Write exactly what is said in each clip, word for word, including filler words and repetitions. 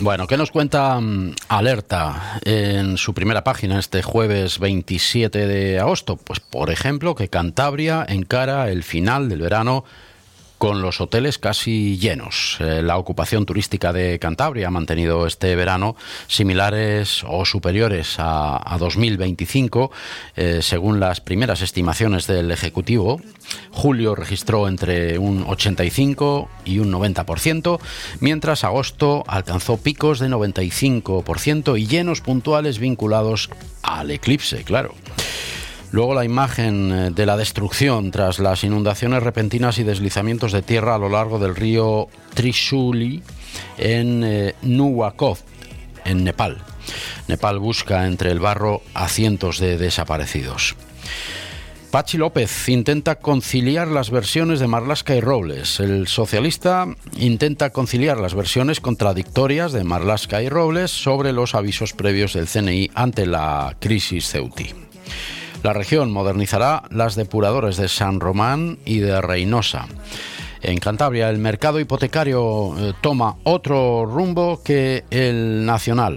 Bueno, ¿qué nos cuenta um, Alerta en su primera página este jueves veintisiete de agosto? Pues, por ejemplo, que Cantabria encara el final del verano con los hoteles casi llenos. Eh, la ocupación turística de Cantabria ha mantenido este verano similares o superiores a, a dos mil veinticinco, eh, según las primeras estimaciones del Ejecutivo. Julio registró entre un ochenta y cinco y un noventa por ciento, mientras agosto alcanzó picos de noventa y cinco por ciento y llenos puntuales vinculados al eclipse, claro. Luego la imagen de la destrucción tras las inundaciones repentinas y deslizamientos de tierra a lo largo del río Trishuli en eh, Nuwakot, en Nepal. Nepal busca entre el barro a cientos de desaparecidos. Pachi López intenta conciliar las versiones de Marlaska y Robles. El socialista intenta conciliar las versiones contradictorias de Marlaska y Robles sobre los avisos previos del C N I ante la crisis ceutí. La región modernizará las depuradores de San Román y de Reynosa. En Cantabria, el mercado hipotecario eh, toma otro rumbo que el nacional.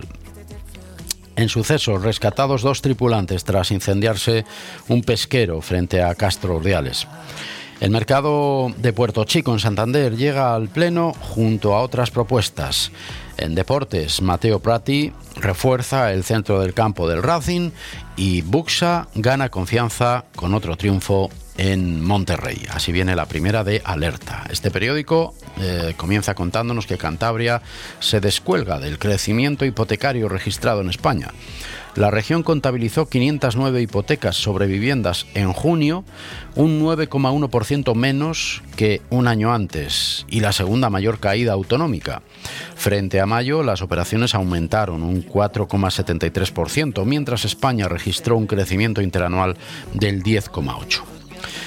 En sucesos, rescatados dos tripulantes tras incendiarse un pesquero frente a Castro Urdiales. El mercado de Puerto Chico, en Santander, llega al pleno junto a otras propuestas. En deportes, Mateo Prati refuerza el centro del campo del Racing y Buxa gana confianza con otro triunfo en Monterrey. Así viene la primera de Alerta. Este periódico eh, comienza contándonos que Cantabria se descuelga del crecimiento hipotecario registrado en España. La región contabilizó quinientas nueve hipotecas sobre viviendas en junio, un nueve coma uno por ciento menos que un año antes, y la segunda mayor caída autonómica. Frente a mayo, las operaciones aumentaron un cuatro coma setenta y tres por ciento, mientras España registró un crecimiento interanual del diez coma ocho por ciento.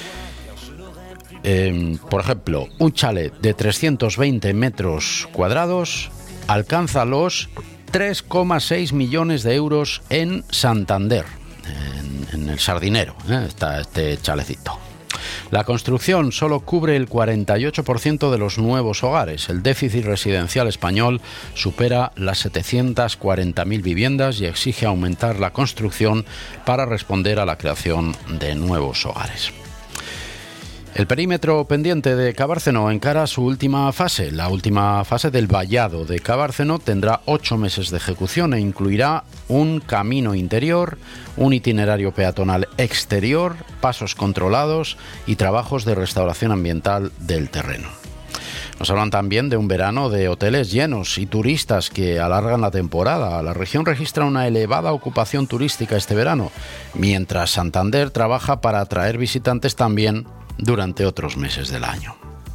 Eh, por ejemplo, un chalet de trescientos veinte metros cuadrados alcanza los tres coma seis millones de euros en Santander, en, en el Sardinero, ¿eh? Está este chalecito. La construcción solo cubre el cuarenta y ocho por ciento de los nuevos hogares. El déficit residencial español supera las setecientas cuarenta mil viviendas y exige aumentar la construcción para responder a la creación de nuevos hogares. El perímetro pendiente de Cabárceno encara su última fase. La última fase del vallado de Cabárceno tendrá ocho meses de ejecución e incluirá un camino interior, un itinerario peatonal exterior, pasos controlados y trabajos de restauración ambiental del terreno. Nos hablan también de un verano de hoteles llenos y turistas que alargan la temporada. La región registra una elevada ocupación turística este verano, mientras Santander trabaja para atraer visitantes también durante otros meses del año.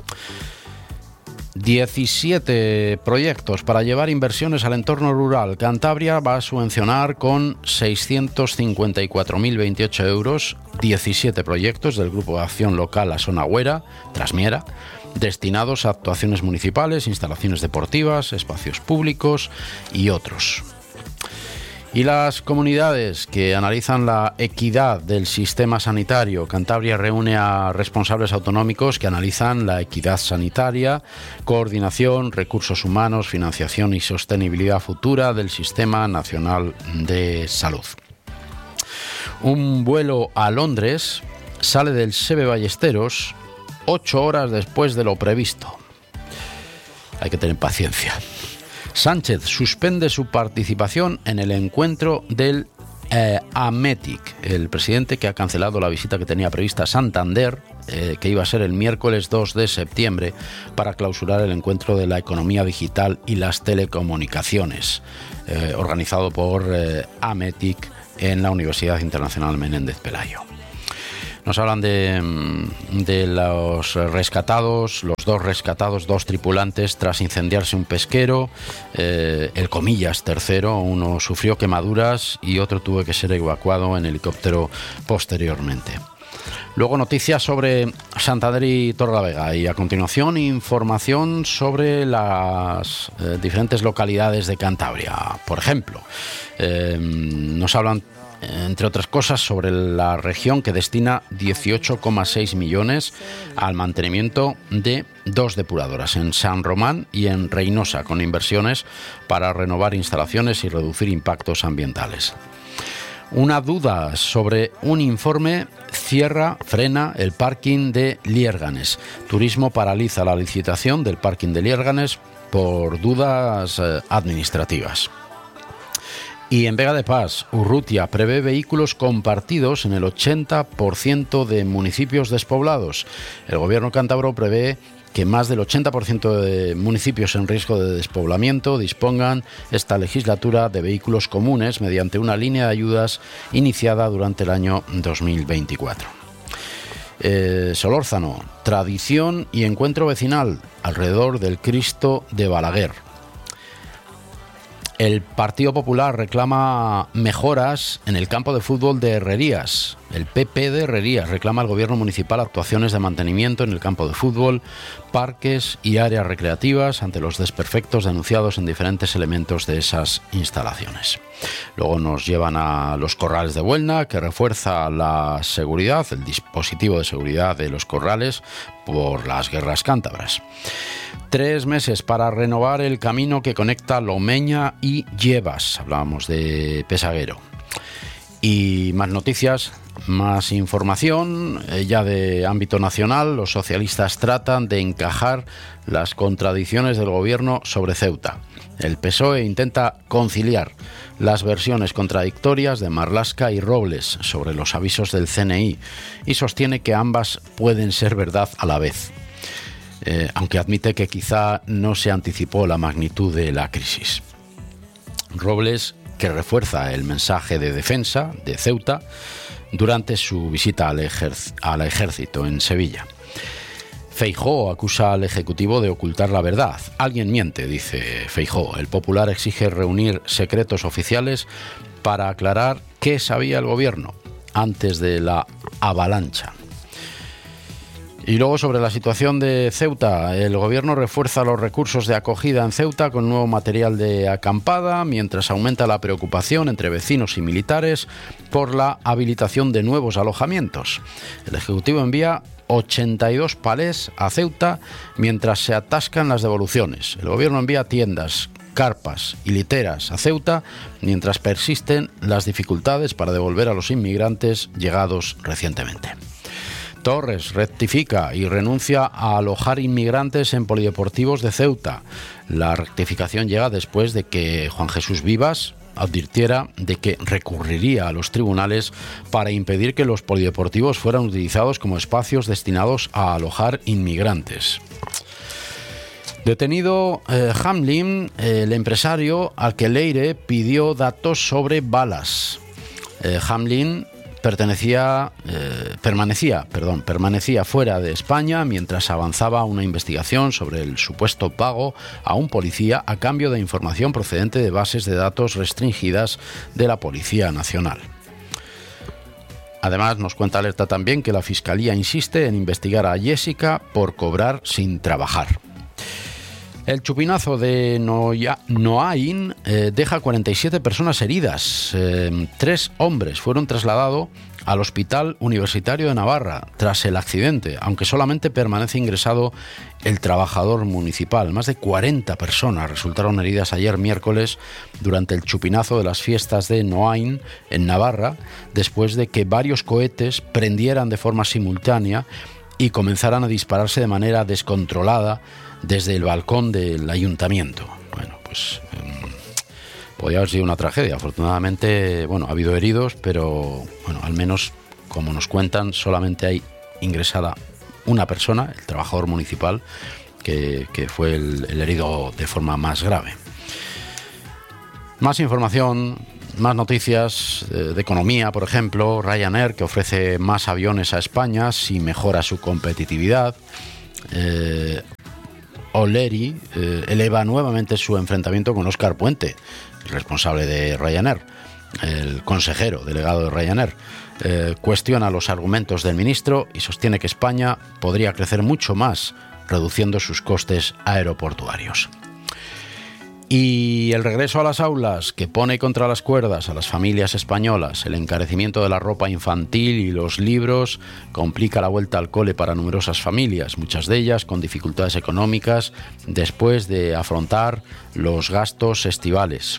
diecisiete proyectos para llevar inversiones al entorno rural. Cantabria va a subvencionar con seiscientos cincuenta y cuatro mil veintiocho euros diecisiete proyectos del Grupo de Acción Local La Sonagüera, Trasmiera, destinados a actuaciones municipales, instalaciones deportivas, espacios públicos y otros. Y las comunidades que analizan la equidad del sistema sanitario. Cantabria reúne a responsables autonómicos que analizan la equidad sanitaria, coordinación, recursos humanos, financiación y sostenibilidad futura del Sistema Nacional de Salud. Un vuelo a Londres sale del SEBE Ballesteros ocho horas después de lo previsto. Hay que tener paciencia. Sánchez suspende su participación en el encuentro del eh, Ametic, el presidente que ha cancelado la visita que tenía prevista a Santander, eh, que iba a ser el miércoles dos de septiembre, para clausurar el encuentro de la economía digital y las telecomunicaciones, eh, organizado por eh, Ametic en la Universidad Internacional Menéndez Pelayo. Nos hablan de, de los rescatados, los dos rescatados, dos tripulantes tras incendiarse un pesquero. Eh, el Comillas tercero, uno sufrió quemaduras y otro tuvo que ser evacuado en helicóptero posteriormente. Luego noticias sobre Santander y Torrelavega y a continuación información sobre las eh, diferentes localidades de Cantabria. Por ejemplo, eh, nos hablan entre otras cosas, sobre la región que destina dieciocho coma seis millones al mantenimiento de dos depuradoras, en San Román y en Reynosa, con inversiones para renovar instalaciones y reducir impactos ambientales. Una duda sobre un informe cierra, frena el parking de Liérganes. Turismo paraliza la licitación del parking de Liérganes por dudas eh, administrativas. Y en Vega de Pas, Urrutia prevé vehículos compartidos en el ochenta por ciento de municipios despoblados. El gobierno cántabro prevé que más del ochenta por ciento de municipios en riesgo de despoblamiento dispongan esta legislatura de vehículos comunes mediante una línea de ayudas iniciada durante el año dos mil veinticuatro. Eh, Solórzano, tradición y encuentro vecinal alrededor del Cristo de Balaguer. El Partido Popular reclama mejoras en el campo de fútbol de Herrerías. El P P de Herrerías reclama al gobierno municipal actuaciones de mantenimiento en el campo de fútbol, parques y áreas recreativas ante los desperfectos denunciados en diferentes elementos de esas instalaciones. Luego nos llevan a los corrales de Buelna, que refuerza la seguridad, el dispositivo de seguridad de los corrales por las guerras cántabras. Tres meses para renovar el camino que conecta Lomeña y Llevas. Hablábamos de Pesaguero. Y más noticias, más información, eh, ya de ámbito nacional. Los socialistas tratan de encajar las contradicciones del gobierno sobre Ceuta. El P S O E intenta conciliar las versiones contradictorias de Marlaska y Robles sobre los avisos del C N I y sostiene que ambas pueden ser verdad a la vez. Eh, aunque admite que quizá no se anticipó la magnitud de la crisis. Robles, que refuerza el mensaje de defensa de Ceuta durante su visita al, ejer- al ejército en Sevilla. Feijóo acusa al Ejecutivo de ocultar la verdad. Alguien miente, dice Feijóo. El Popular exige reunir secretos oficiales para aclarar qué sabía el gobierno antes de la avalancha. Y luego sobre la situación de Ceuta, el gobierno refuerza los recursos de acogida en Ceuta con nuevo material de acampada, mientras aumenta la preocupación entre vecinos y militares por la habilitación de nuevos alojamientos. El Ejecutivo envía ochenta y dos palés a Ceuta mientras se atascan las devoluciones. El gobierno envía tiendas, carpas y literas a Ceuta mientras persisten las dificultades para devolver a los inmigrantes llegados recientemente. Torres rectifica y renuncia a alojar inmigrantes en polideportivos de Ceuta. La rectificación llega después de que Juan Jesús Vivas advirtiera de que recurriría a los tribunales para impedir que los polideportivos fueran utilizados como espacios destinados a alojar inmigrantes. Detenido eh, Hamlin, eh, el empresario al que Leire pidió datos sobre balas. Eh, Hamlin Pertenecía, eh, permanecía, perdón, permanecía fuera de España mientras avanzaba una investigación sobre el supuesto pago a un policía a cambio de información procedente de bases de datos restringidas de la Policía Nacional. Además, nos cuenta Alerta también que la Fiscalía insiste en investigar a Jessica por cobrar sin trabajar. El chupinazo de Noya, Noain eh, deja cuarenta y siete personas heridas. Eh, tres hombres fueron trasladados al Hospital Universitario de Navarra tras el accidente, aunque solamente permanece ingresado el trabajador municipal. Más de cuarenta personas resultaron heridas ayer miércoles durante el chupinazo de las fiestas de Noain en Navarra, después de que varios cohetes prendieran de forma simultánea y comenzaran a dispararse de manera descontrolada desde el balcón del ayuntamiento. Bueno, pues eh, podría haber sido una tragedia. Afortunadamente, bueno, ha habido heridos, pero bueno, al menos, como nos cuentan, solamente hay ingresada una persona, el trabajador municipal, que, que fue el, el herido de forma más grave. Más información, más noticias de, de economía, por ejemplo, Ryanair, que ofrece más aviones a España si mejora su competitividad. Eh, O'Leary eh, eleva nuevamente su enfrentamiento con Óscar Puente, el responsable de Ryanair, el consejero delegado de Ryanair. Eh, cuestiona los argumentos del ministro y sostiene que España podría crecer mucho más reduciendo sus costes aeroportuarios. Y el regreso a las aulas, que pone contra las cuerdas a las familias españolas, el encarecimiento de la ropa infantil y los libros, complica la vuelta al cole para numerosas familias, muchas de ellas con dificultades económicas después de afrontar los gastos estivales.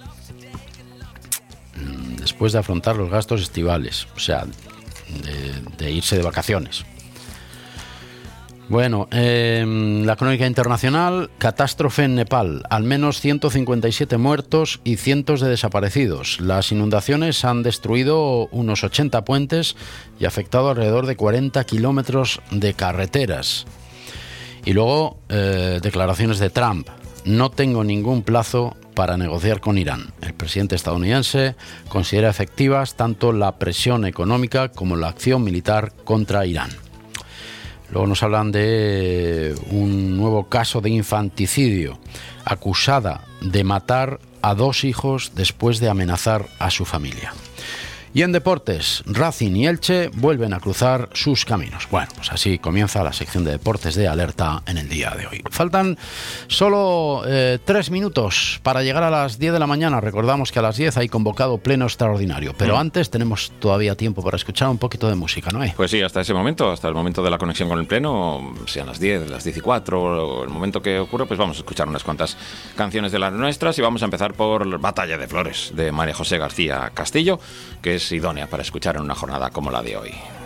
Después de afrontar los gastos estivales, o sea, de, de irse de vacaciones. Bueno, eh, la crónica internacional, catástrofe en Nepal, al menos ciento cincuenta y siete muertos y cientos de desaparecidos. Las inundaciones han destruido unos ochenta puentes y afectado alrededor de cuarenta kilómetros de carreteras. Y luego, eh, declaraciones de Trump. No tengo ningún plazo para negociar con Irán. El presidente estadounidense considera efectivas tanto la presión económica como la acción militar contra Irán. Luego nos hablan de un nuevo caso de infanticidio, acusada de matar a dos hijos después de amenazar a su familia. Y en deportes, Racing y Elche vuelven a cruzar sus caminos. Bueno, pues así comienza la sección de deportes de Alerta en el día de hoy. Faltan solo eh, tres minutos para llegar a las diez de la mañana. Recordamos que a las diez hay convocado pleno extraordinario. Pero mm. antes tenemos todavía tiempo para escuchar un poquito de música, ¿no? ¿Eh? Pues sí, hasta ese momento, hasta el momento de la conexión con el pleno, sean las diez, las diez y cuatro, o el momento que ocurra, pues vamos a escuchar unas cuantas canciones de las nuestras y vamos a empezar por Batalla de Flores, de María José García Castillo, que es idónea para escuchar en una jornada como la de hoy.